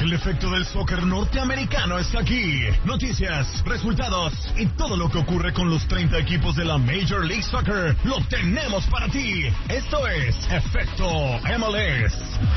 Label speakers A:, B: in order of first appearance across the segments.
A: El efecto del soccer norteamericano está aquí. Noticias, resultados y todo lo que ocurre con los 30 equipos de la Major League Soccer lo tenemos para ti. Esto es Efecto MLS.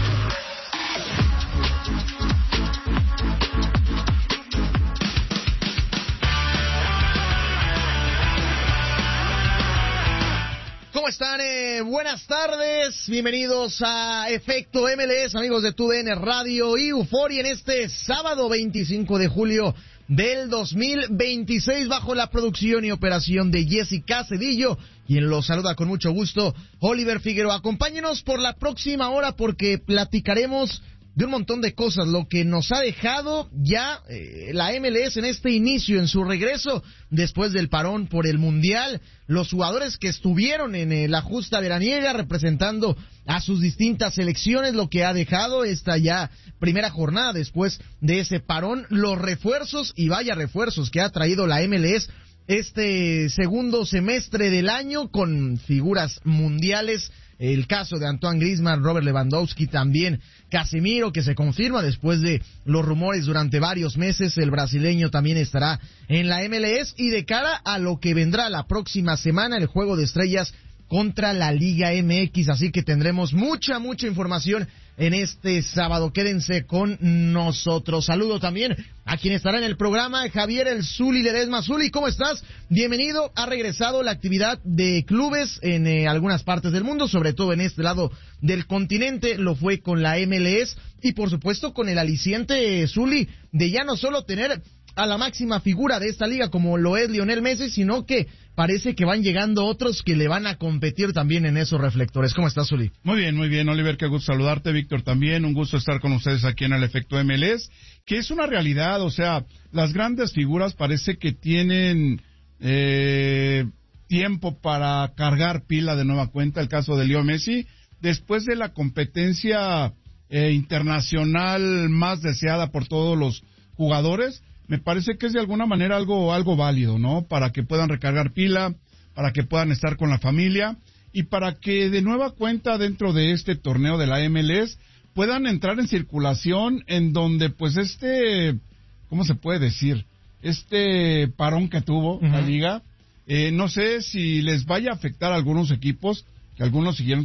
B: ¿Cómo están? Buenas tardes, bienvenidos a Efecto MLS, amigos de TUDN Radio y Euforia en este sábado 25 de julio del 2026 bajo la producción y operación de Jessica Cedillo, quien los saluda con mucho gusto, Oliver Figueroa. Acompáñenos por la próxima hora porque platicaremos de un montón de cosas, lo que nos ha dejado ya la MLS en este inicio, en su regreso después del parón por el Mundial, los jugadores que estuvieron en la justa veraniega representando a sus distintas selecciones, lo que ha dejado esta ya primera jornada después de ese parón, los refuerzos y vaya refuerzos que ha traído la MLS este segundo semestre del año con figuras mundiales. El caso de Antoine Griezmann, Robert Lewandowski, también Casemiro, que se confirma después de los rumores durante varios meses. El brasileño también estará en la MLS. Y de cara a lo que vendrá la próxima semana, el Juego de Estrellas contra la Liga MX. Así que tendremos mucha información en este sábado. Quédense con nosotros. Saludo también a quien estará en el programa, Javier El Zuli Ledesma. Zuli, ¿cómo estás? Bienvenido. Ha regresado la actividad de clubes en algunas partes del mundo, sobre todo en este lado del continente. Lo fue con la MLS y por supuesto con el aliciente, Zuli, de ya no solo tener a la máxima figura de esta liga como lo es Lionel Messi, sino que parece que van llegando otros que le van a competir también en esos reflectores. ¿Cómo estás, Zuli?
C: Muy bien, Oliver, qué gusto saludarte. Víctor también, un gusto estar con ustedes aquí en el Efecto MLS, que es una realidad. O sea, las grandes figuras parece que tienen tiempo para cargar pila de nueva cuenta. El caso de Leo Messi, después de la competencia internacional más deseada por todos los jugadores, me parece que es de alguna manera algo válido, ¿no? Para que puedan recargar pila, para que puedan estar con la familia y para que de nueva cuenta dentro de este torneo de la MLS puedan entrar en circulación en donde pues ¿cómo se puede decir? Este parón que tuvo la liga, no sé si les vaya a afectar a algunos equipos, que algunos siguen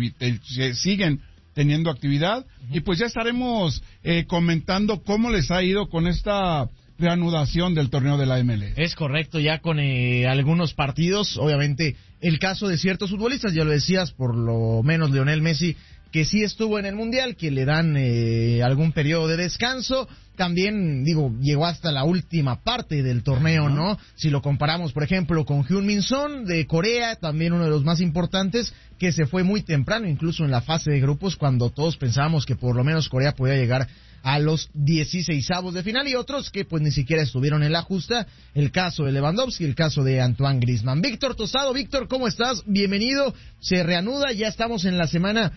C: teniendo actividad, y pues ya estaremos comentando cómo les ha ido con esta reanudación del torneo de la MLS.
B: Es correcto, ya con algunos partidos, obviamente el caso de ciertos futbolistas, ya lo decías, por lo menos Lionel Messi, que sí estuvo en el Mundial, que le dan algún periodo de descanso. También, llegó hasta la última parte del torneo, ¿no? Si lo comparamos, por ejemplo, con Heung-min Son de Corea, también uno de los más importantes, que se fue muy temprano, incluso en la fase de grupos, cuando todos pensábamos que por lo menos Corea podía llegar a los 16avos de final, y otros que pues ni siquiera estuvieron en la justa, el caso de Lewandowski, el caso de Antoine Griezmann. Víctor Tosado, Víctor, ¿cómo estás? Bienvenido, se reanuda, ya estamos en la semana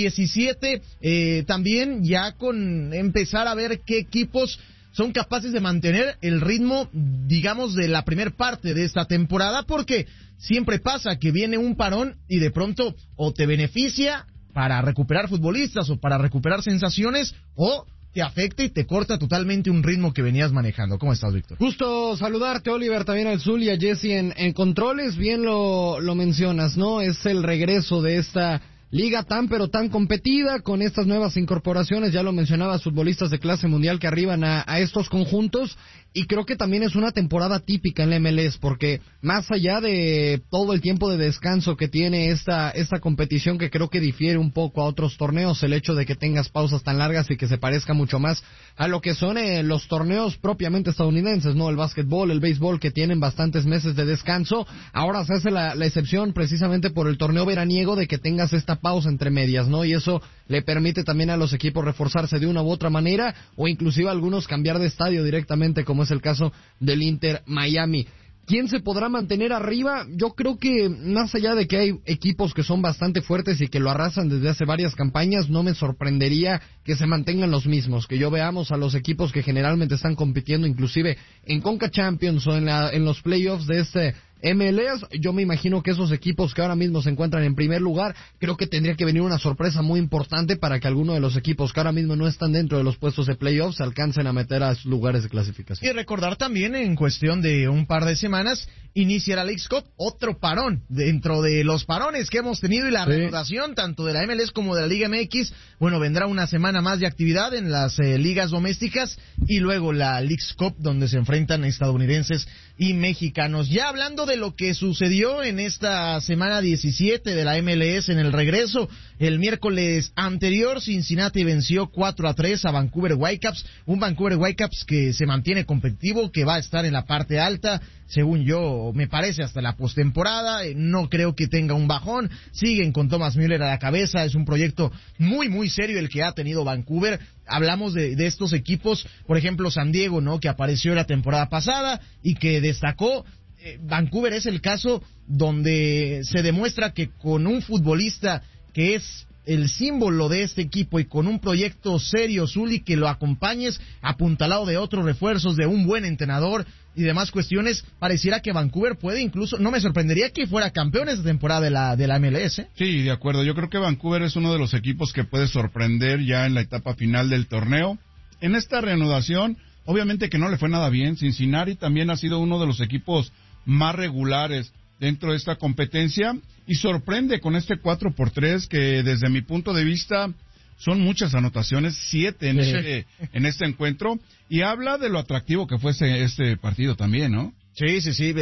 B: 17, también ya con empezar a ver qué equipos son capaces de mantener el ritmo, digamos, de la primer parte de esta temporada, porque siempre pasa que viene un parón y de pronto o te beneficia para recuperar futbolistas o para recuperar sensaciones, o te afecta y te corta totalmente un ritmo que venías manejando. ¿Cómo estás, Víctor?
D: Justo saludarte, Oliver, también al Zul y a Jesse en controles. Bien lo mencionas, ¿no? Es el regreso de esta liga tan pero tan competida, con estas nuevas incorporaciones, ya lo mencionabas, futbolistas de clase mundial que arriban a estos conjuntos, y creo que también es una temporada típica en la MLS, porque más allá de todo el tiempo de descanso que tiene esta competición, que creo que difiere un poco a otros torneos, el hecho de que tengas pausas tan largas y que se parezca mucho más a lo que son los torneos propiamente estadounidenses, ¿no? El básquetbol, el béisbol, que tienen bastantes meses de descanso. Ahora se hace la excepción precisamente por el torneo veraniego, de que tengas esta pausa entre medias, ¿no? Y eso le permite también a los equipos reforzarse de una u otra manera, o inclusive a algunos cambiar de estadio directamente, como es el caso del Inter Miami. ¿Quién se podrá mantener arriba? Yo creo que más allá de que hay equipos que son bastante fuertes y que lo arrasan desde hace varias campañas, no me sorprendería que se mantengan los mismos, que yo veamos a los equipos que generalmente están compitiendo inclusive en Conca Champions o en los playoffs de MLS. Yo me imagino que esos equipos que ahora mismo se encuentran en primer lugar, creo que tendría que venir una sorpresa muy importante para que alguno de los equipos que ahora mismo no están dentro de los puestos de playoffs se alcancen a meter a sus lugares de clasificación.
B: Y recordar también, en cuestión de un par de semanas, inicia la Leagues Cup, otro parón dentro de los parones que hemos tenido y la reanudación tanto de la MLS como de la Liga MX. Bueno, vendrá una semana más de actividad en las ligas domésticas y luego la Leagues Cup, donde se enfrentan estadounidenses y mexicanos. Ya hablando de lo que sucedió en esta semana 17 de la MLS en el regreso, el miércoles anterior Cincinnati venció 4-3 a Vancouver Whitecaps, un Vancouver Whitecaps que se mantiene competitivo, que va a estar en la parte alta, según yo, me parece hasta la postemporada. No creo que tenga un bajón, siguen con Thomas Müller a la cabeza, es un proyecto muy muy serio el que ha tenido Vancouver. Hablamos de estos equipos, por ejemplo San Diego, ¿no?, que apareció la temporada pasada y que destacó. Vancouver es el caso donde se demuestra que con un futbolista que es el símbolo de este equipo y con un proyecto serio, Zuli, que lo acompañes apuntalado de otros refuerzos, de un buen entrenador y demás cuestiones, pareciera que Vancouver puede incluso, no me sorprendería que fuera campeón esta temporada de la MLS.
C: Sí, de acuerdo, yo creo que Vancouver es uno de los equipos que puede sorprender ya en la etapa final del torneo. En esta reanudación, obviamente que no le fue nada bien. Cincinnati también ha sido uno de los equipos más regulares dentro de esta competencia y sorprende con este 4-3 que desde mi punto de vista son muchas anotaciones, 7 en este encuentro, y habla de lo atractivo que fue este partido también, ¿no?
B: Sí,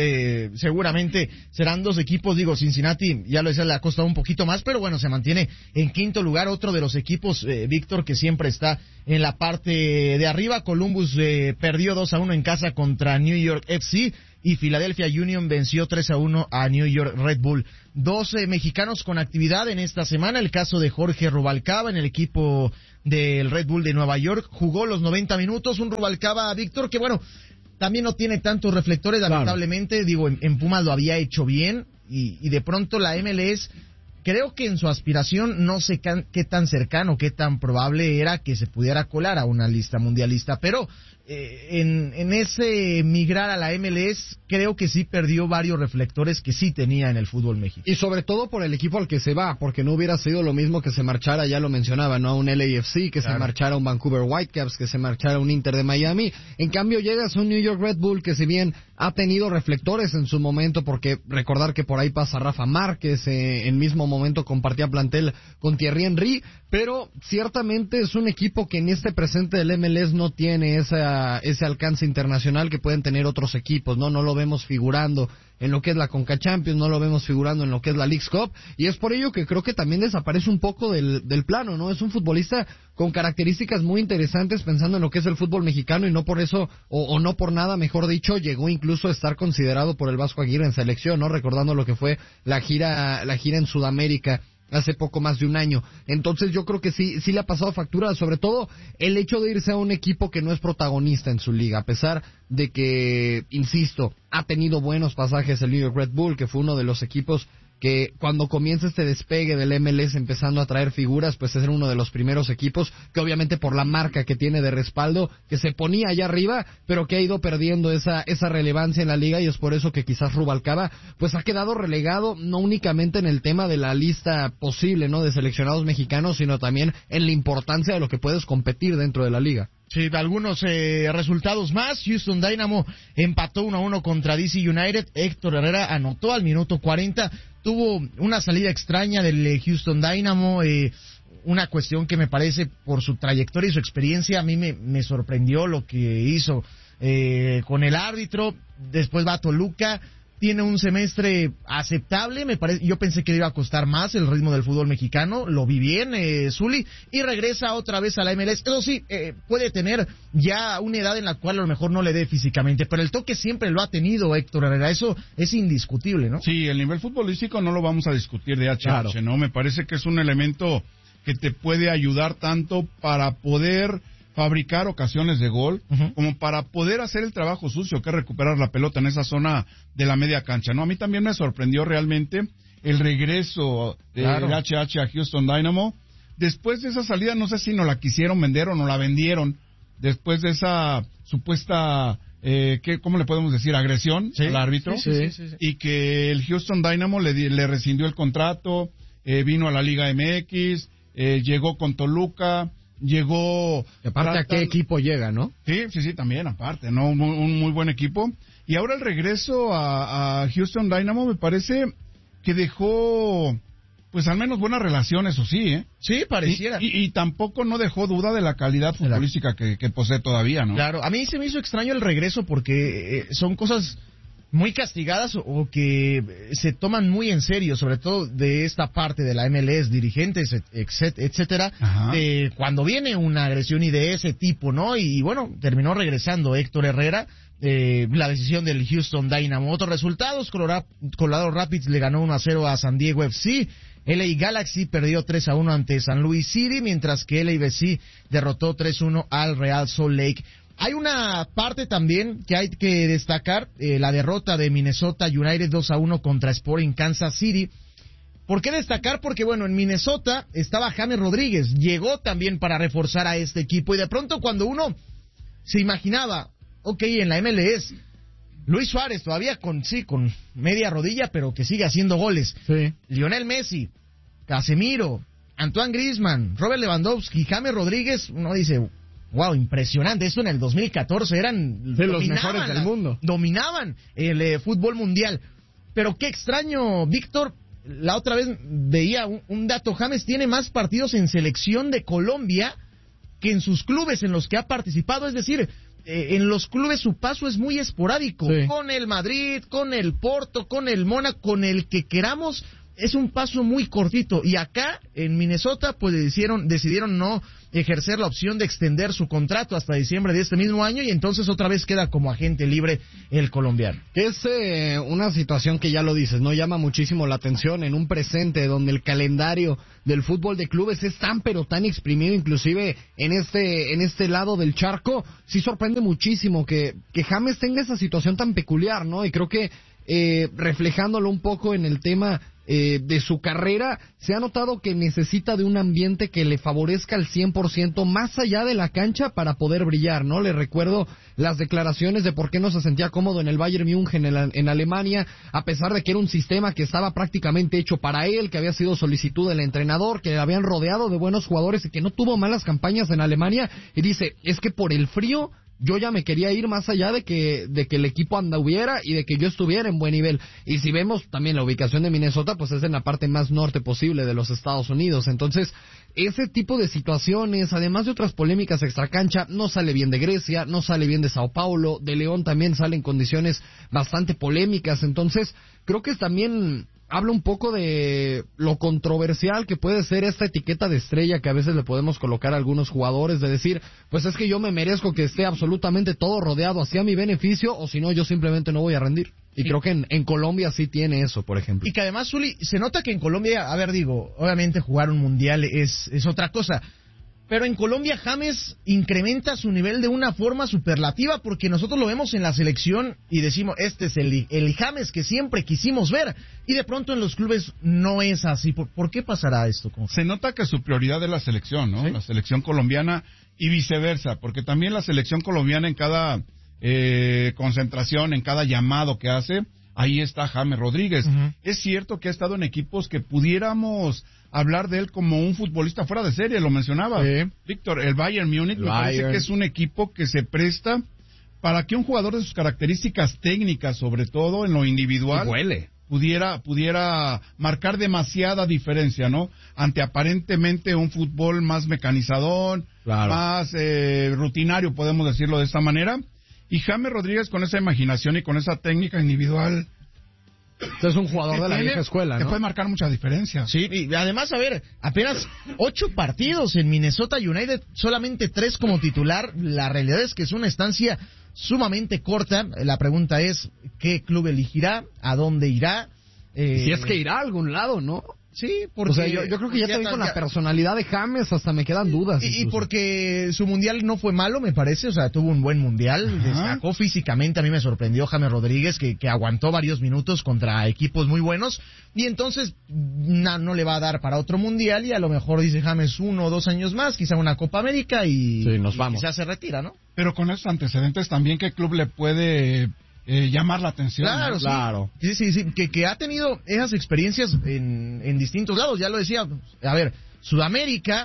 B: seguramente serán dos equipos, digo, Cincinnati, ya lo decía, le ha costado un poquito más, pero bueno, se mantiene en quinto lugar, otro de los equipos, Víctor, que siempre está en la parte de arriba. Columbus perdió 2-1 en casa contra New York FC, y Philadelphia Union venció 3-1 a New York Red Bull. 12 mexicanos con actividad en esta semana, el caso de Jorge Rubalcaba en el equipo del Red Bull de Nueva York, jugó los 90 minutos, un Rubalcaba, Víctor, que bueno, también no tiene tantos reflectores, lamentablemente. Claro. Digo, en Pumas lo había hecho bien y de pronto la MLS, creo que en su aspiración no sé qué tan cercano, qué tan probable era que se pudiera colar a una lista mundialista, pero en ese migrar a la MLS creo que sí perdió varios reflectores que sí tenía en el fútbol mexicano.
D: Y sobre todo por el equipo al que se va, porque no hubiera sido lo mismo que se marchara, ya lo mencionaba, ¿no?, a un LAFC, que se marchara a un Vancouver Whitecaps, que se marchara a un Inter de Miami. En cambio llegas a un New York Red Bull que, si bien ha tenido reflectores en su momento, porque recordar que por ahí pasa Rafa Márquez, en mismo momento compartía plantel con Thierry Henry, pero ciertamente es un equipo que en este presente del MLS no tiene ese alcance internacional que pueden tener otros equipos, ¿no? No lo vemos figurando en lo que es la Conca Champions, no lo vemos figurando en lo que es la Leagues Cup, y es por ello que creo que también desaparece un poco del plano, ¿no? Es un futbolista con características muy interesantes pensando en lo que es el fútbol mexicano, y no por eso, o no por nada, mejor dicho, llegó incluso a estar considerado por el Vasco Aguirre en selección, ¿no? Recordando lo que fue la gira en Sudamérica hace poco más de un año. Entonces yo creo que sí le ha pasado factura, sobre todo el hecho de irse a un equipo que no es protagonista en su liga, a pesar de que, insisto, ha tenido buenos pasajes el New York Red Bull, que fue uno de los equipos que cuando comienza este despegue del MLS empezando a traer figuras, pues es uno de los primeros equipos que, obviamente por la marca que tiene de respaldo, que se ponía allá arriba, pero que ha ido perdiendo esa relevancia en la liga, y es por eso que quizás Rubalcaba pues ha quedado relegado, no únicamente en el tema de la lista posible, ¿no?, de seleccionados mexicanos, sino también en la importancia de lo que puedes competir dentro de la liga.
B: Sí, algunos resultados más. Houston Dynamo empató 1-1 contra DC United. Héctor Herrera anotó al minuto 40. Tuvo una salida extraña del Houston Dynamo, una cuestión que me parece, por su trayectoria y su experiencia, a mí me sorprendió lo que hizo con el árbitro. Después va a Toluca. Tiene un semestre aceptable, me parece. Yo pensé que le iba a costar más el ritmo del fútbol mexicano, lo vi bien, Zuli, y regresa otra vez a la MLS. Eso sí, puede tener ya una edad en la cual a lo mejor no le dé físicamente, pero el toque siempre lo ha tenido Héctor Herrera, eso es indiscutible, ¿no?
C: Sí, el nivel futbolístico no lo vamos a discutir de HH, claro, ¿no? Me parece que es un elemento que te puede ayudar tanto para poder fabricar ocasiones de gol, como para poder hacer el trabajo sucio, que es recuperar la pelota en esa zona de la media cancha, ¿no? A mí también me sorprendió realmente el regreso de HH a Houston Dynamo. Después de esa salida, no sé si no la quisieron vender o no la vendieron, después de esa supuesta ¿cómo le podemos decir? Agresión al árbitro.
B: Sí.
C: Y que el Houston Dynamo le rescindió el contrato, vino a la Liga MX, llegó con Toluca, llegó...
D: Aparte, ¿a qué equipo llega, no?
C: Sí, también, aparte, ¿no? Un muy buen equipo. Y ahora el regreso a Houston Dynamo me parece que dejó, pues al menos buenas relaciones, o sí, ¿eh?
B: Sí, pareciera.
C: Y tampoco no dejó duda de la calidad futbolística que posee todavía, ¿no?
B: Claro, a mí se me hizo extraño el regreso porque son cosas muy castigadas o que se toman muy en serio, sobre todo de esta parte de la MLS, dirigentes, etcétera, cuando viene una agresión y de ese tipo, ¿no? Y bueno, terminó regresando Héctor Herrera, la decisión del Houston Dynamo. Otros resultados: Colorado Rapids le ganó 1-0 a San Diego FC. LA Galaxy perdió 3-1 ante San Luis City, mientras que LAFC derrotó 3-1 al Real Salt Lake. Hay una parte también que hay que destacar, la derrota de Minnesota United 2-1 contra Sporting Kansas City. ¿Por qué destacar? Porque bueno, en Minnesota estaba James Rodríguez, llegó también para reforzar a este equipo, y de pronto cuando uno se imaginaba, en la MLS, Luis Suárez todavía con media rodilla, pero que sigue haciendo goles.
D: Sí.
B: Lionel Messi, Casemiro, Antoine Griezmann, Robert Lewandowski, James Rodríguez, uno dice, wow, impresionante. Esto en el 2014 eran
D: de los mejores del mundo.
B: Dominaban el fútbol mundial. Pero qué extraño, Víctor. La otra vez veía un dato. James tiene más partidos en selección de Colombia que en sus clubes en los que ha participado. Es decir, en los clubes su paso es muy esporádico.
D: Sí.
B: Con el Madrid, con el Porto, con el Mónaco, con el que queramos, es un paso muy cortito. Y acá, en Minnesota, pues decidieron no ejercer la opción de extender su contrato hasta diciembre de este mismo año, y entonces otra vez queda como agente libre el colombiano.
D: Es una situación que, ya lo dices, no llama muchísimo la atención en un presente donde el calendario del fútbol de clubes es tan pero tan exprimido, inclusive en este lado del charco. Sí sorprende muchísimo que James tenga esa situación tan peculiar, ¿no? Y creo que reflejándolo un poco en el tema de su carrera, se ha notado que necesita de un ambiente que le favorezca al 100% más allá de la cancha para poder brillar, ¿no? Le recuerdo las declaraciones de por qué no se sentía cómodo en el Bayern München en Alemania, a pesar de que era un sistema que estaba prácticamente hecho para él, que había sido solicitud del entrenador, que le habían rodeado de buenos jugadores y que no tuvo malas campañas en Alemania, y dice, es que por el frío yo ya me quería ir más allá de que el equipo anduviera y de que yo estuviera en buen nivel. Y si vemos también la ubicación de Minnesota, pues es en la parte más norte posible de los Estados Unidos. Entonces, ese tipo de situaciones, además de otras polémicas extracancha, no sale bien de Grecia, no sale bien de Sao Paulo, de León también sale en condiciones bastante polémicas. Entonces, creo que también habla un poco de lo controversial que puede ser esta etiqueta de estrella que a veces le podemos colocar a algunos jugadores, de decir, pues es que yo me merezco que esté absolutamente todo rodeado hacia mi beneficio, o si no, yo simplemente no voy a rendir. Y creo que en Colombia sí tiene eso, por ejemplo.
B: Y que además, Zuli, se nota que en Colombia, obviamente jugar un mundial es otra cosa, pero en Colombia James incrementa su nivel de una forma superlativa, porque nosotros lo vemos en la selección y decimos, este es el James que siempre quisimos ver, y de pronto en los clubes no es así. ¿Por qué pasará esto?
C: Se nota que su prioridad es la selección, ¿no? ¿Sí? La selección colombiana, y viceversa, porque también la selección colombiana en cada concentración, en cada llamado que hace, ahí está James Rodríguez. Uh-huh. Es cierto que ha estado en equipos que pudiéramos hablar de él como un futbolista fuera de serie, lo mencionaba. Sí. Víctor, el Bayern Múnich me parece que es un equipo que se presta para que un jugador de sus características técnicas, sobre todo en lo individual, pudiera marcar demasiada diferencia, ¿no? Ante aparentemente un fútbol más mecanizador, más rutinario, podemos decirlo de esta manera. Y James Rodríguez, con esa imaginación y con esa técnica individual,
D: es un jugador de la vieja escuela, ¿no?
C: Que puede marcar mucha diferencia.
B: Sí, y además, apenas 8 partidos en Minnesota United, solamente 3 como titular. La realidad es que es una estancia sumamente corta. La pregunta es, ¿qué club elegirá? ¿A dónde irá?
D: Si es que irá a algún lado, ¿no?
B: Sí, porque...
D: O sea, yo creo que ya también con la personalidad de James hasta me quedan dudas.
B: Y porque su mundial no fue malo, me parece, o sea, tuvo un buen mundial, destacó físicamente, a mí me sorprendió James Rodríguez, que aguantó varios minutos contra equipos muy buenos, y entonces no le va a dar para otro mundial, y a lo mejor dice James 1 o 2 años más, quizá una Copa América, y
D: nos vamos.
B: Quizá se retira, ¿no?
C: Pero con esos antecedentes también, ¿qué club le puede llamar la atención?
B: Claro,
C: ¿no?
B: sí.
D: Claro.
B: Sí, que ha tenido esas experiencias en distintos lados, ya lo decía, a ver, Sudamérica,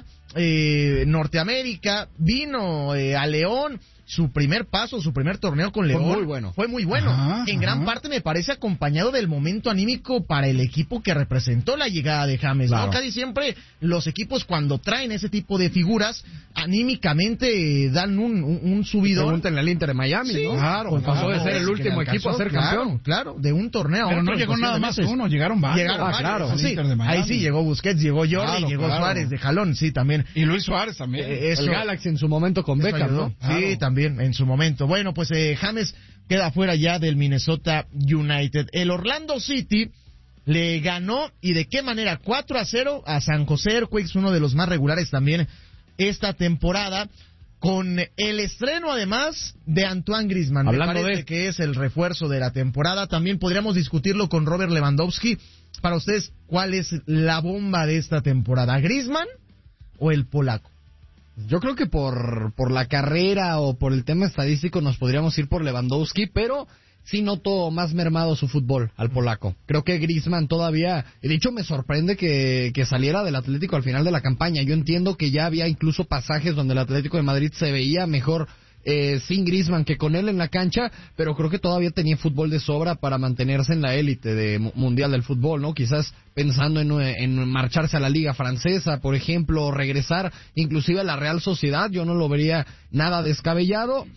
B: Norteamérica, vino a León, su primer paso, su primer torneo con León fue muy bueno. En gran parte me parece acompañado del momento anímico para el equipo que representó la llegada de James, ¿no? Casi siempre los equipos cuando traen ese tipo de figuras anímicamente dan un subidón.
D: Pregúntenle al Inter de Miami,
B: Sí,
D: ¿no?
B: claro,
D: Pues pasó de ser el último equipo a ser campeón.
B: Claro, de un torneo a
C: Pero
B: otro.
C: no llegó nada más uno, llegaron varios.
B: Claro,
C: sí.
B: Ahí sí llegó Busquets, llegó Jordi, llegó Suárez de jalón, sí, también.
C: Y Luis Suárez también.
D: El Galaxy en su momento con Beckham, ¿no?
B: Sí, también en su momento. Bueno, pues James queda fuera ya del Minnesota United. El Orlando City le ganó, y de qué manera, 4-0 a San José Earthquakes, uno de los más regulares también esta temporada, con el estreno además de Antoine Griezmann.
D: Hablando
B: Me parece que es el refuerzo de la temporada. También podríamos discutirlo con Robert Lewandowski. Para ustedes, ¿cuál es la bomba de esta temporada? ¿Griezmann o el polaco?
D: Yo creo que por la carrera o por el tema estadístico nos podríamos ir por Lewandowski, pero sí noto más mermado su fútbol al polaco. Creo que Griezmann todavía, de hecho me sorprende que saliera del Atlético al final de la campaña. Yo entiendo que ya había incluso pasajes donde el Atlético de Madrid se veía mejor sin Griezmann que con él en la cancha, pero creo que todavía tenía fútbol de sobra para mantenerse en la élite de mundial del fútbol, ¿no? Quizás pensando en marcharse a la Liga Francesa, por ejemplo, o regresar inclusive a la Real Sociedad, yo no lo vería nada descabellado.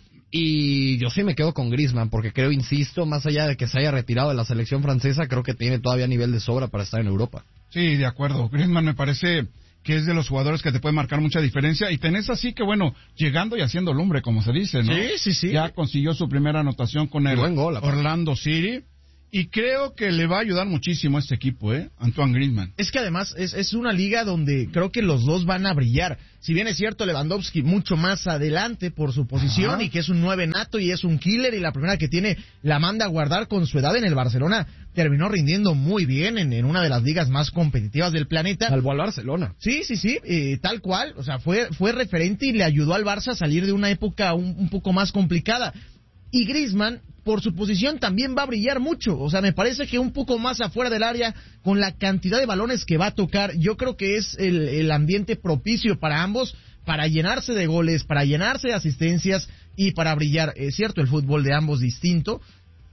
D: Y yo sí me quedo con Griezmann, porque creo, insisto, más allá de que se haya retirado de la selección francesa, creo que tiene todavía nivel de sobra para estar en Europa.
C: Sí, de acuerdo. Griezmann me parece que es de los jugadores que te puede marcar mucha diferencia, y tenés así que, bueno, llegando y haciendo lumbre, como se dice, ¿no?
B: Sí.
C: Ya consiguió su primera anotación con el
D: Buen gol,
C: Orlando City, y creo que le va a ayudar muchísimo a este equipo, Antoine Griezmann.
B: Es que además es una liga donde creo que los dos van a brillar. Si bien es cierto, Lewandowski mucho más adelante por su posición, y que es un 9 nato y es un killer, y la primera que tiene la manda a guardar con su edad en el Barcelona, terminó rindiendo muy bien en una de las ligas más competitivas del planeta.
D: Salvo al Barcelona.
B: Sí, tal cual, o sea, fue referente y le ayudó al Barça a salir de una época un poco más complicada. Y Griezmann, por su posición, también va a brillar mucho. O sea, me parece que un poco más afuera del área, con la cantidad de balones que va a tocar, yo creo que es el ambiente propicio para ambos, para llenarse de goles, para llenarse de asistencias y para brillar. Es cierto, el fútbol de ambos distinto.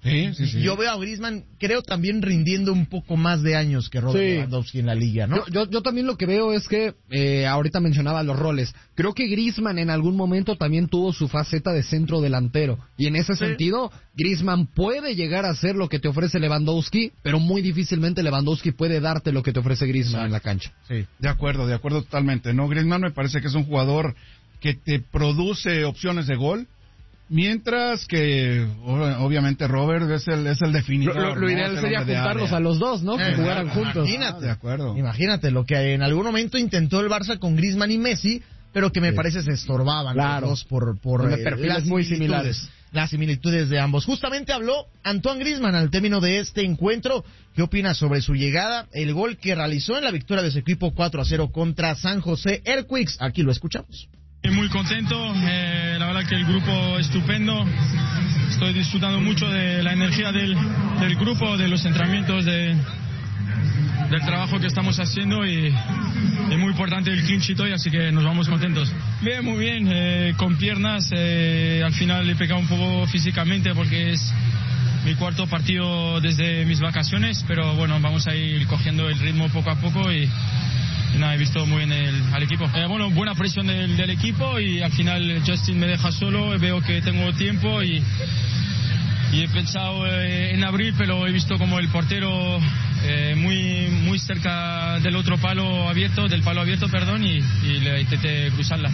C: Sí.
B: Yo veo a Griezmann, creo, también rindiendo un poco más de años que Robert Lewandowski en la liga, ¿no?
D: Yo también lo que veo es que, ahorita mencionaba los roles, creo que Griezmann en algún momento también tuvo su faceta de centro delantero, y en ese sentido, Griezmann puede llegar a ser lo que te ofrece Lewandowski, pero muy difícilmente Lewandowski puede darte lo que te ofrece Griezmann en la cancha.
C: Sí, de acuerdo totalmente, ¿no? Griezmann me parece que es un jugador que te produce opciones de gol, mientras que obviamente Robert es el definidor.
D: Lo ideal sería juntarlos a los dos, ¿no? Que jugaran juntos.
B: Imagínate,
C: de acuerdo.
B: Imagínate lo que en algún momento intentó el Barça con Griezmann y Messi, pero que me parece se estorbaban los dos por
D: perfiles muy similares.
B: Las similitudes de ambos. Justamente habló Antoine Griezmann al término de este encuentro. ¿Qué opina sobre su llegada? El gol que realizó en la victoria de su equipo 4-0 contra San José Earthquakes. Aquí lo escuchamos.
E: Muy contento, la verdad que el grupo estupendo, estoy disfrutando mucho de la energía del grupo, de los entrenamientos, del trabajo que estamos haciendo, y es muy importante el clean sheet hoy, así que nos vamos contentos. Bien, muy bien, con piernas, al final he pecado un poco físicamente porque es mi cuarto partido desde mis vacaciones, pero bueno, vamos a ir cogiendo el ritmo poco a poco y nada, he visto muy bien al equipo. Bueno, buena presión del equipo, y al final Justin me deja solo, veo que tengo tiempo y he pensado en abrir, pero he visto como el portero muy cerca del palo abierto, y le intenté cruzarla.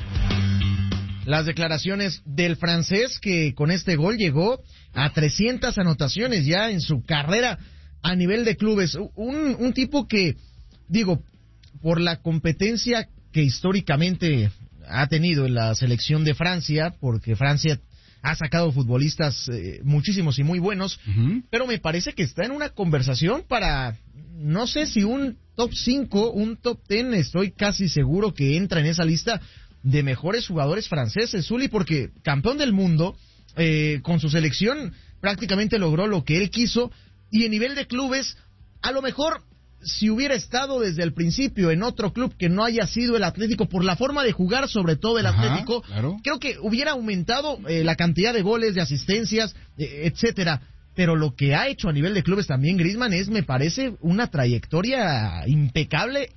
B: Las declaraciones del francés, que con este gol llegó a 300 anotaciones ya en su carrera a nivel de clubes. Un tipo que digo, por la competencia que históricamente ha tenido en la selección de Francia, porque Francia ha sacado futbolistas muchísimos y muy buenos, pero me parece que está en una conversación para, no sé si un top 5, un top 10, estoy casi seguro que entra en esa lista de mejores jugadores franceses, Zuli, porque campeón del mundo, con su selección prácticamente logró lo que él quiso, y en nivel de clubes, a lo mejor si hubiera estado desde el principio en otro club que no haya sido el Atlético, por la forma de jugar, sobre todo el Atlético, claro, creo que hubiera aumentado la cantidad de goles, de asistencias, etcétera. Pero lo que ha hecho a nivel de clubes también Griezmann me parece, una trayectoria impecable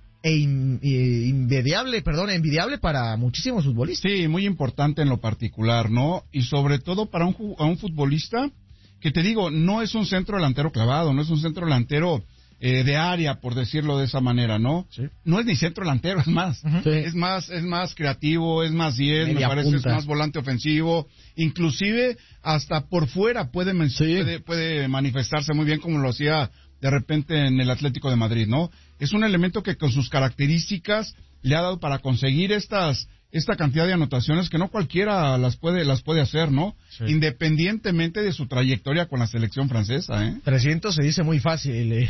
B: envidiable para muchísimos futbolistas.
C: Sí, muy importante en lo particular, ¿no? Y sobre todo para un futbolista que, te digo, no es un centro delantero clavado, no es un centro delantero de área, por decirlo de esa manera, ¿no? Sí. No es ni centro delantero, es más. Sí. Es más creativo, es más 10, me parece, punta. Es más volante ofensivo, inclusive hasta por fuera puede manifestarse muy bien, como lo hacía de repente en el Atlético de Madrid, ¿no? Es un elemento que con sus características le ha dado para conseguir esta cantidad de anotaciones que no cualquiera las puede hacer, ¿no? Sí. Independientemente de su trayectoria con la selección francesa, ¿eh?
B: 300 se dice muy fácil,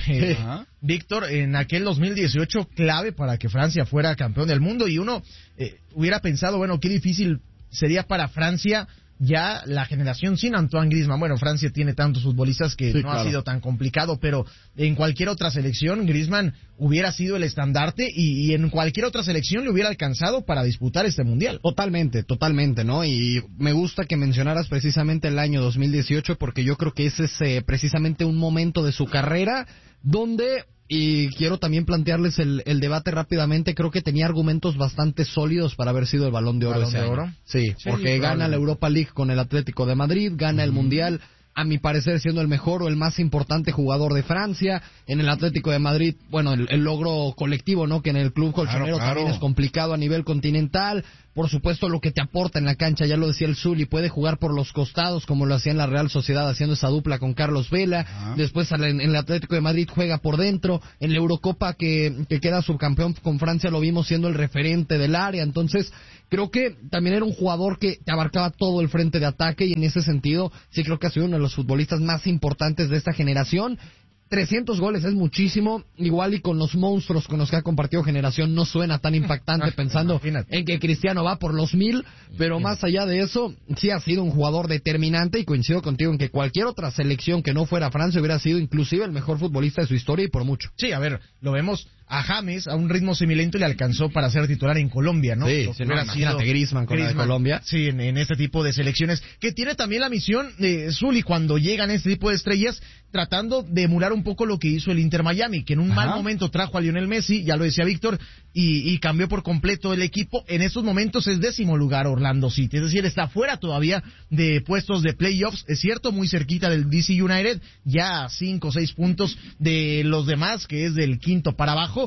B: Víctor, en aquel 2018 clave para que Francia fuera campeón del mundo, y uno hubiera pensado, bueno, qué difícil sería para Francia ya la generación sin Antoine Griezmann. Bueno, Francia tiene tantos futbolistas que no ha sido tan complicado, pero en cualquier otra selección Griezmann hubiera sido el estandarte y en cualquier otra selección le hubiera alcanzado para disputar este mundial.
D: Totalmente, ¿no? Y me gusta que mencionaras precisamente el año 2018, porque yo creo que ese es precisamente un momento de su carrera donde... Y quiero también plantearles el debate rápidamente. Creo que tenía argumentos bastante sólidos para haber sido el Balón de Oro ese año. Sí, porque gana la Europa League con el Atlético de Madrid, gana el Mundial, a mi parecer siendo el mejor o el más importante jugador de Francia. En el Atlético de Madrid, bueno, el logro colectivo, ¿no? Que en el club colchonero también es complicado a nivel continental. Por supuesto, lo que te aporta en la cancha, ya lo decía el Zuli, puede jugar por los costados como lo hacía en la Real Sociedad, haciendo esa dupla con Carlos Vela. Después en el Atlético de Madrid juega por dentro. En la Eurocopa que queda subcampeón con Francia lo vimos siendo el referente del área. Entonces, creo que también era un jugador que te abarcaba todo el frente de ataque, y en ese sentido sí creo que ha sido uno de los futbolistas más importantes de esta generación. 300 goles es muchísimo, igual y con los monstruos con los que ha compartido generación no suena tan impactante pensando en que Cristiano va por los 1000, pero más allá de eso, sí ha sido un jugador determinante, y coincido contigo en que cualquier otra selección que no fuera Francia hubiera sido inclusive el mejor futbolista de su historia, y por mucho.
B: Sí, a ver, lo vemos a James a un ritmo semilento y le alcanzó para ser titular en Colombia, ¿no?
D: Sí, imagínate Griezmann con la de Colombia.
B: Sí, en este tipo de selecciones, que tiene también la misión de Zuli cuando llegan este tipo de estrellas, tratando de emular un poco lo que hizo el Inter Miami, que en un mal momento trajo a Lionel Messi, ya lo decía Víctor, y cambió por completo el equipo. En estos momentos es 10º lugar Orlando City, es decir, está fuera todavía de puestos de playoffs, es cierto, muy cerquita del DC United, ya a 5 o 6 puntos de los demás, que es del 5º para abajo.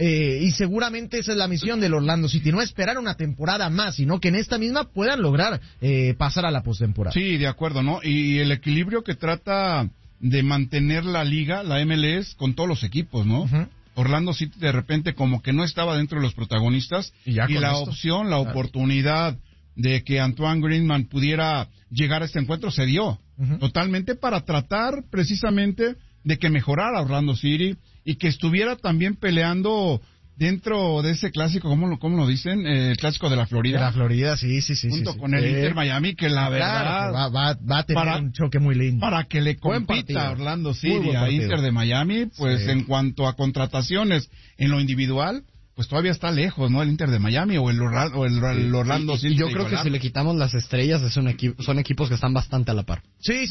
B: Y seguramente esa es la misión del Orlando City, no esperar una temporada más, sino que en esta misma puedan lograr pasar a la postemporada.
C: Sí, de acuerdo, ¿no? Y el equilibrio que trata de mantener la liga, la MLS, con todos los equipos, ¿no? Orlando City de repente como que no estaba dentro de los protagonistas, y la opción, la oportunidad de que Antoine Griezmann pudiera llegar a este encuentro se dio totalmente para tratar precisamente de que mejorara Orlando City y que estuviera también peleando dentro de ese clásico, ¿cómo lo dicen? El clásico de la Florida.
B: De la Florida, sí.
C: Junto con el Inter Miami, que la verdad...
B: va a tener un choque muy lindo.
C: Para que le compita a Orlando City a Inter de Miami, pues en cuanto a contrataciones en lo individual, pues todavía está lejos, ¿no? El Inter de Miami o el Orlando City.
D: Yo creo que si le quitamos las estrellas, son equipos que están bastante a la par.
B: Sí,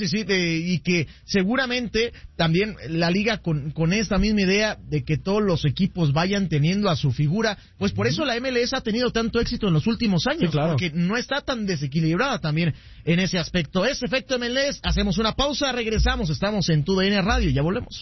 B: y que seguramente también la liga con esta misma idea de que todos los equipos vayan teniendo a su figura, pues por eso la MLS ha tenido tanto éxito en los últimos años, porque no está tan desequilibrada también en ese aspecto. Es Efecto MLS, hacemos una pausa, regresamos, estamos en TUDN Radio, ya volvemos.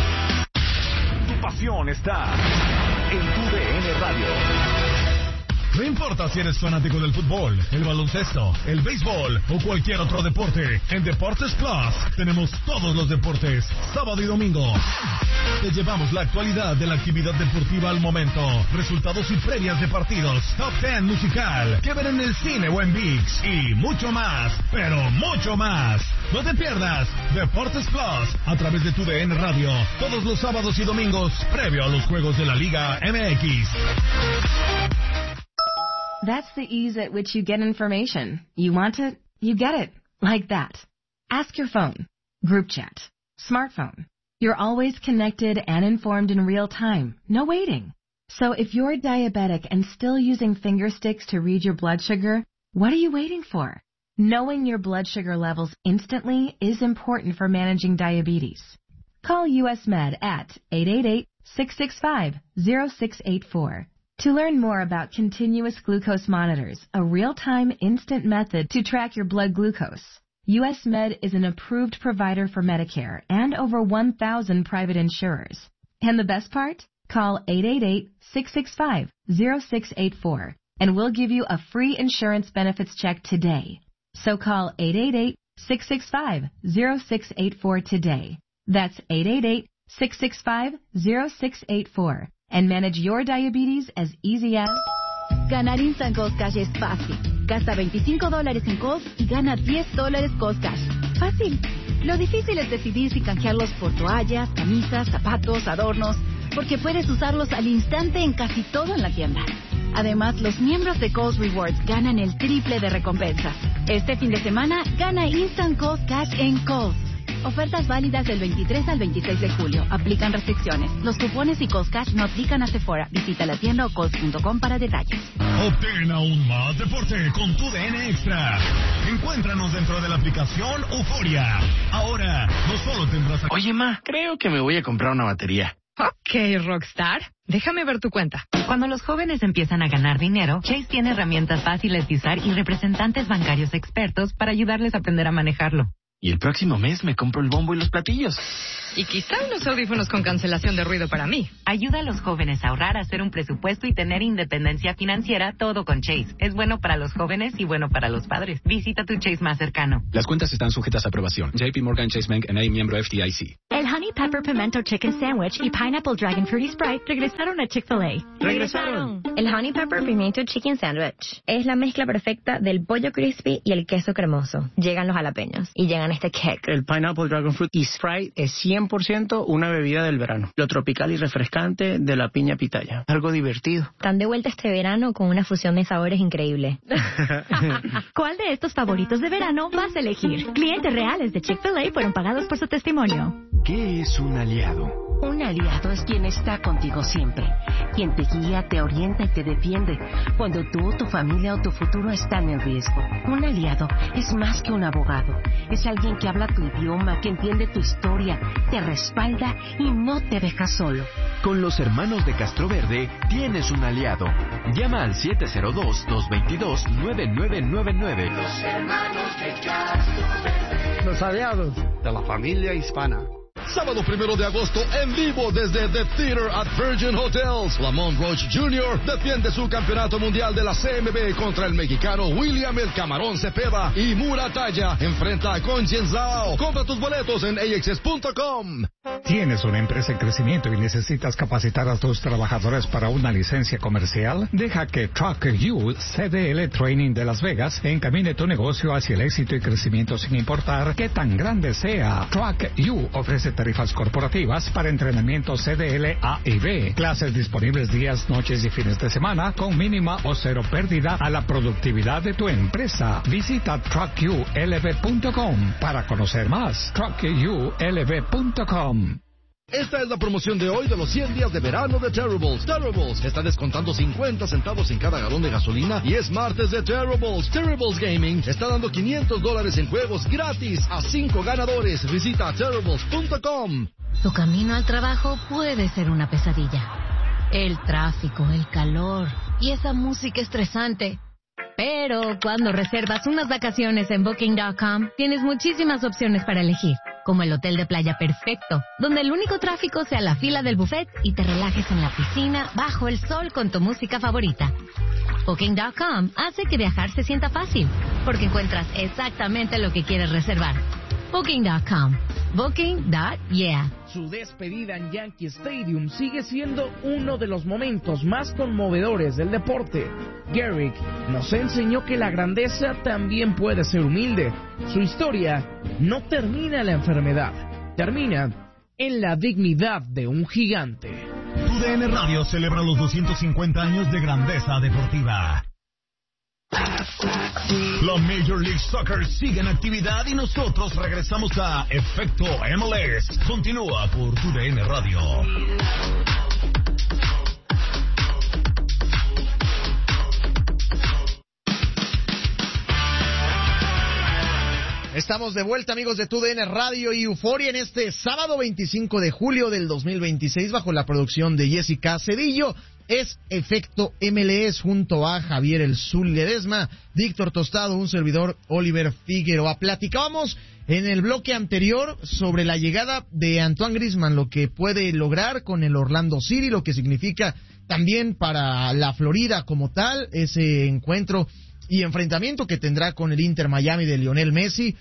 A: Está en TUDN Radio. No importa si eres fanático del fútbol, el baloncesto, el béisbol o cualquier otro deporte, en Deportes Plus tenemos todos los deportes, sábado y domingo. Te llevamos la actualidad de la actividad deportiva al momento, resultados y previas de partidos, top 10 musical, que ver en el cine o en ViX y mucho más, pero mucho más. No te pierdas Deportes Plus a través de tu DN Radio todos los sábados y domingos previo a los juegos de la Liga MX.
F: That's the ease at which you get information. You want it, you get it. Like that. Ask your phone. Group chat. Smartphone. You're always connected and informed in real time. No waiting. So if you're diabetic and still using finger sticks to read your blood sugar, what are you waiting for? Knowing your blood sugar levels instantly is important for managing diabetes. Call US Med at 888-665-0684. To learn more about continuous glucose monitors, a real-time instant method to track your blood glucose. US Med is an approved provider for Medicare and over 1,000 private insurers. And the best part? Call 888-665-0684 and we'll give you a free insurance benefits check today. So call 888-665-0684 today. That's 888-665-0684. And manage your diabetes as easy as...
G: Ganar Instant Cold Cash es fácil. Gasta $25 en calls y gana $10 Cold Cash. Fácil. Lo difícil es decidir si canjearlos por toallas, camisas, zapatos, adornos, porque puedes usarlos al instante en casi todo en la tienda. Además, los miembros de Coles Rewards ganan el triple de recompensas. Este fin de semana, gana Instant Cold Cash en Coles. Ofertas válidas del 23 al 26 de julio. Aplican restricciones. Los cupones y Coles Cash no aplican a Sephora. Visita la tienda o coles.com para detalles.
A: Obtén aún más deporte con tu DN Extra. Encuéntranos dentro de la aplicación Euforia. Ahora, no solo tendrás...
H: Oye, ma, creo que me voy a comprar una batería.
I: Ok, Rockstar. Déjame ver tu cuenta. Cuando los jóvenes empiezan a ganar dinero, Chase tiene herramientas fáciles de usar y representantes bancarios expertos para ayudarles a aprender a manejarlo.
H: Y el próximo mes me compro el bombo y los platillos.
I: Y quizá unos audífonos con cancelación de ruido para mí.
J: Ayuda a los jóvenes a ahorrar, a hacer un presupuesto y tener independencia financiera, todo con Chase. Es bueno para los jóvenes y bueno para los padres. Visita tu Chase más cercano.
K: Las cuentas están sujetas a aprobación. JP Morgan Chase Bank N.A., miembro FDIC.
L: El Honey Pepper Pimento Chicken Sandwich y Pineapple Dragon Fruity Sprite regresaron a Chick-fil-A.
M: ¡Regresaron! El Honey Pepper Pimento Chicken Sandwich es la mezcla perfecta del pollo crispy y el queso cremoso. Llegan los jalapeños y llegan este kick.
N: El Pineapple Dragon Fruit y Sprite es 100% una bebida del verano. Lo tropical y refrescante de la piña pitaya. Algo divertido.
M: Están de vuelta este verano con una fusión de sabores increíble.
L: ¿Cuál de estos favoritos de verano vas a elegir? Clientes reales de Chick-fil-A fueron pagados por su testimonio.
O: ¿Qué es un aliado?
P: Un aliado es quien está contigo siempre, quien te guía, te orienta y te defiende cuando tú, tu familia o tu futuro están en riesgo. Un aliado es más que un abogado, es alguien que habla tu idioma, que entiende tu historia, te respalda y no te deja solo.
O: Con los hermanos de Castroverde tienes un aliado. Llama al 702-222-9999.
Q: Los hermanos de Castroverde.
R: Los aliados de la familia hispana.
S: Sábado 1 de agosto en vivo desde The Theater at Virgin Hotels. Lamont Roach Jr. defiende su campeonato mundial de la CMB contra el mexicano William El Camarón Cepeda y Muratalla enfrenta a Conchenzao. Compra tus boletos en axs.com.
T: ¿Tienes una empresa en crecimiento y necesitas capacitar a tus trabajadores para una licencia comercial? Deja que Truck You CDL Training de Las Vegas encamine tu negocio hacia el éxito y crecimiento sin importar qué tan grande sea. Truck You ofrece tarifas corporativas para entrenamiento CDL A y B. Clases disponibles días, noches y fines de semana con mínima o cero pérdida a la productividad de tu empresa. Visita truckulv.com para conocer más. truckulv.com.
S: Esta es la promoción de hoy de los 100 días de verano de Terribles. Terribles está descontando 50 centavos en cada galón de gasolina y es martes de Terribles. Terribles Gaming está dando $500 en juegos gratis a 5 ganadores. Visita Terribles.com.
U: Tu camino al trabajo puede ser una pesadilla. El tráfico, el calor y esa música estresante. Pero cuando reservas unas vacaciones en Booking.com, tienes muchísimas opciones para elegir, como el hotel de playa perfecto, donde el único tráfico sea la fila del buffet y te relajes en la piscina bajo el sol con tu música favorita. Booking.com hace que viajar se sienta fácil, porque encuentras exactamente lo que quieres reservar. Booking.com. Booking.yeah.
E: Su despedida en Yankee Stadium sigue siendo uno de los momentos más conmovedores del deporte. Gehrig nos enseñó que la grandeza también puede ser humilde. Su historia no termina en la enfermedad, termina en la dignidad de un gigante.
A: TUDN Radio celebra los 250 años de grandeza deportiva. La Major League Soccer sigue en actividad y nosotros regresamos a Efecto MLS. Continúa por TUDN Radio.
B: Estamos de vuelta, amigos de TUDN Radio y Euforia, en este sábado 25 de julio del 2026, bajo la producción de Jessica Cedillo. Es Efecto MLS junto a Javier El Zul Ledesma, Víctor Tostado, un servidor, Oliver Figueroa. Platicábamos en el bloque anterior sobre la llegada de Antoine Griezmann, lo que puede lograr con el Orlando City, lo que significa también para la Florida como tal, ese encuentro y enfrentamiento que tendrá con el Inter Miami de Lionel Messi,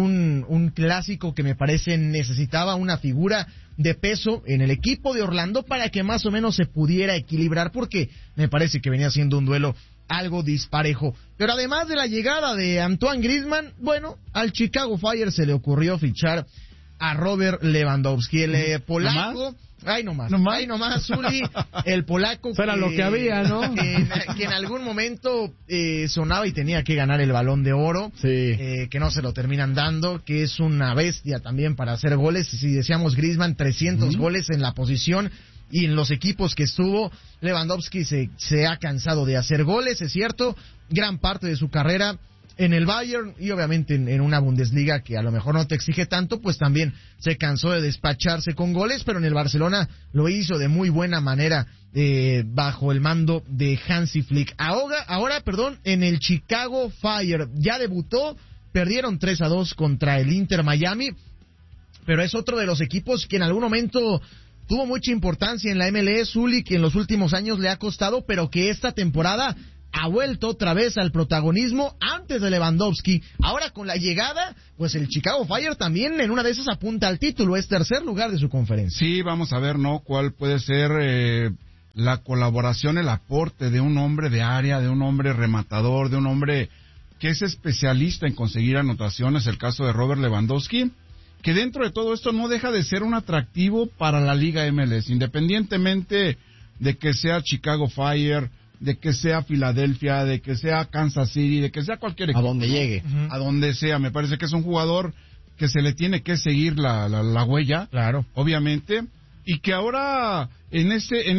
B: un clásico que me parece necesitaba una figura de peso en el equipo de Orlando para que más o menos se pudiera equilibrar, porque me parece que venía siendo un duelo algo disparejo. Pero además de la llegada de Antoine Griezmann, bueno, al Chicago Fire se le ocurrió fichar a Robert Lewandowski, el polaco. Ay, nomás, Zuli, el polaco.
D: Era lo que había, ¿no?
B: Que en algún momento sonaba y tenía que ganar el Balón de Oro,
D: sí.
B: Que no se lo terminan dando, que es una bestia también para hacer goles. Si decíamos Griezmann, 300 goles en la posición y en los equipos que estuvo. Lewandowski se ha cansado de hacer goles, es cierto, gran parte de su carrera en el Bayern y obviamente en una Bundesliga que a lo mejor no te exige tanto, pues también se cansó de despacharse con goles, pero en el Barcelona lo hizo de muy buena manera bajo el mando de Hansi Flick. Ahora, en el Chicago Fire ya debutó, perdieron 3-2 contra el Inter Miami, pero es otro de los equipos que en algún momento tuvo mucha importancia en la MLS, Uli, que en los últimos años le ha costado, pero que esta temporada ha vuelto otra vez al protagonismo antes de Lewandowski. Ahora con la llegada, pues el Chicago Fire también en una de esas apunta al título, es tercer lugar de su conferencia.
C: Sí, vamos a ver, ¿no? ¿Cuál puede ser la colaboración, el aporte de un hombre de área, de un hombre rematador, de un hombre que es especialista en conseguir anotaciones, el caso de Robert Lewandowski, que dentro de todo esto no deja de ser un atractivo para la Liga MLS, independientemente de que sea Chicago Fire, de que sea Filadelfia, de que sea Kansas City, de que sea cualquier equipo.
B: A donde llegue.
C: A donde sea. Me parece que es un jugador que se le tiene que seguir la huella.
B: Claro.
C: Obviamente. Y que ahora, en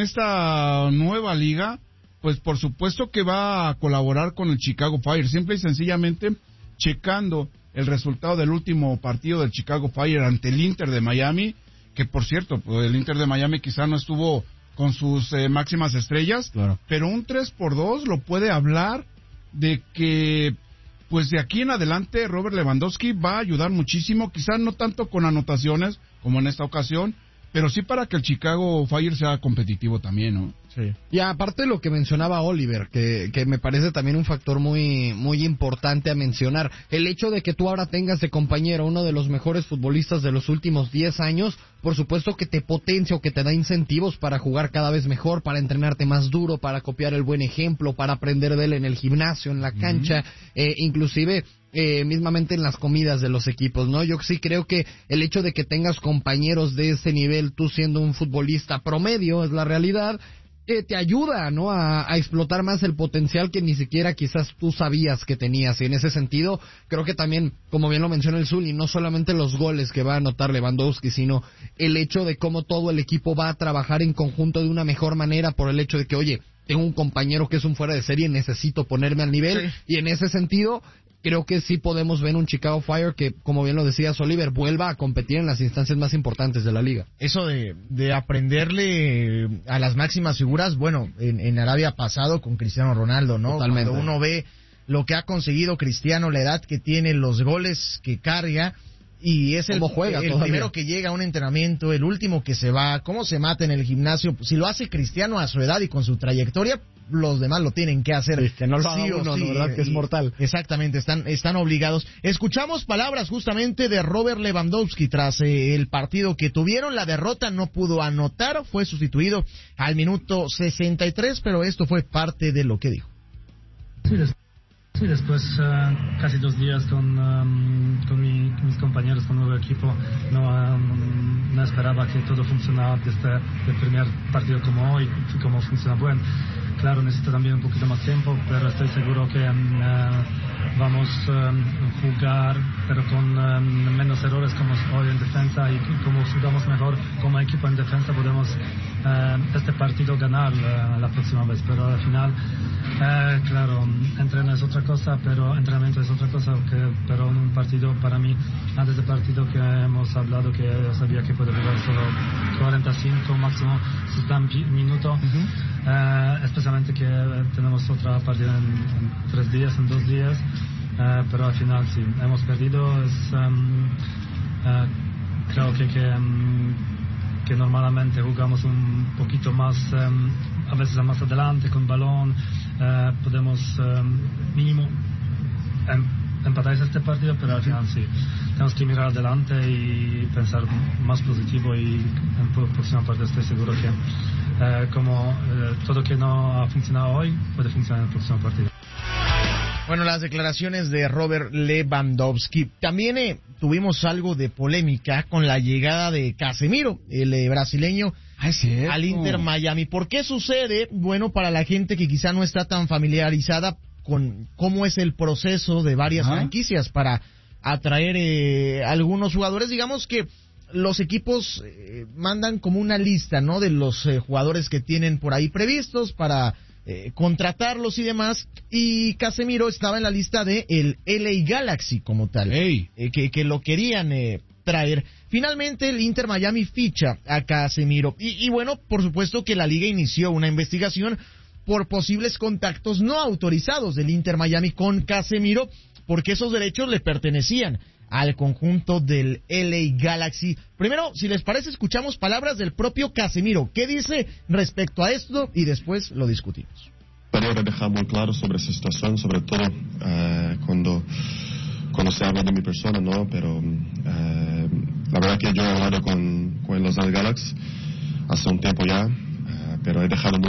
C: esta nueva liga, pues por supuesto que va a colaborar con el Chicago Fire. Simple y sencillamente checando el resultado del último partido del Chicago Fire ante el Inter de Miami, que por cierto, pues el Inter de Miami quizá no estuvo con sus máximas estrellas,
B: claro,
C: pero un 3-2 lo puede hablar de que, pues de aquí en adelante, Robert Lewandowski va a ayudar muchísimo, quizás no tanto con anotaciones como en esta ocasión, pero sí para que el Chicago Fire sea competitivo también, ¿no?
B: Sí.
D: Y aparte de lo que mencionaba Oliver, que me parece también un factor muy, muy importante a mencionar, el hecho de que tú ahora tengas de compañero uno de los mejores futbolistas de los últimos 10 años, por supuesto que te potencia o que te da incentivos para jugar cada vez mejor, para entrenarte más duro, para copiar el buen ejemplo, para aprender de él en el gimnasio, en la cancha, inclusive mismamente en las comidas de los equipos, ¿no? Yo sí creo que el hecho de que tengas compañeros de ese nivel, tú siendo un futbolista promedio, es la realidad, te ayuda, ¿no? A explotar más el potencial que ni siquiera quizás tú sabías que tenías. Y en ese sentido, creo que también, como bien lo menciona el Zuli, no solamente los goles que va a anotar Lewandowski, sino el hecho de cómo todo el equipo va a trabajar en conjunto de una mejor manera por el hecho de que, oye, tengo un compañero que es un fuera de serie, necesito ponerme al nivel. Sí. Y en ese sentido, creo que sí podemos ver un Chicago Fire que, como bien lo decía Oliver, vuelva a competir en las instancias más importantes de la liga.
B: Eso de aprenderle a las máximas figuras, bueno, en Arabia pasado con Cristiano Ronaldo, ¿no?
D: Totalmente.
B: Cuando uno ve lo que ha conseguido Cristiano, la edad que tiene, los goles que carga, y es el primero que llega a un entrenamiento, el último que se va, cómo se mata en el gimnasio. Si lo hace Cristiano a su edad y con su trayectoria, los demás lo tienen que hacer.
D: Sí, que no lo haga uno, sí, ¿verdad? Que es mortal.
B: Exactamente, están obligados. Escuchamos palabras justamente de Robert Lewandowski tras el partido que tuvieron. La derrota, no pudo anotar, fue sustituido al minuto 63, pero esto fue parte de lo que dijo.
F: Sí, después casi 2 días con mis compañeros, con nuevo equipo, no esperaba que todo funcionara desde el primer partido como hoy, como funciona bueno. Claro, necesito también un poquito más tiempo, pero estoy seguro que vamos a jugar, pero con menos errores como hoy en defensa, y como jugamos mejor como equipo en defensa, podemos este partido ganar la próxima vez. Pero al final, claro, entreno es otra cosa, pero entrenamiento es otra cosa, pero en un partido, para mí, antes del partido que hemos hablado, que yo sabía que puedo jugar solo 45, máximo 60 minutos, especialmente que tenemos otra partida en 3 días, en 2 días, pero al final sí, hemos perdido. Creo que normalmente jugamos un poquito más, a veces más adelante con balón, podemos mínimo empatar este partido, pero al final sí, tenemos que mirar adelante y pensar más positivo, y en la próxima parte estoy seguro que todo que no ha funcionado hoy puede funcionar en el próximo partido.
B: Bueno, las declaraciones de Robert Lewandowski. También tuvimos algo de polémica con la llegada de Casemiro, el brasileño, al Inter Miami. ¿Por qué sucede? Bueno, para la gente que quizá no está tan familiarizada con cómo es el proceso de varias franquicias para atraer algunos jugadores, digamos que los equipos mandan como una lista, ¿no?, de los jugadores que tienen por ahí previstos para contratarlos y demás, y Casemiro estaba en la lista de el LA Galaxy como tal, que lo querían traer. Finalmente el Inter Miami ficha a Casemiro, y bueno, por supuesto que la liga inició una investigación por posibles contactos no autorizados del Inter Miami con Casemiro, porque esos derechos le pertenecían al conjunto del LA Galaxy. Primero, si les parece, escuchamos palabras del propio Casemiro. ¿Qué dice respecto a esto? Y después lo discutimos.
V: Quería dejar muy claro sobre esa situación, sobre todo cuando se habla de mi persona, ¿no? Pero la verdad que yo he hablado con los Galaxy hace un tiempo ya, pero he dejado muy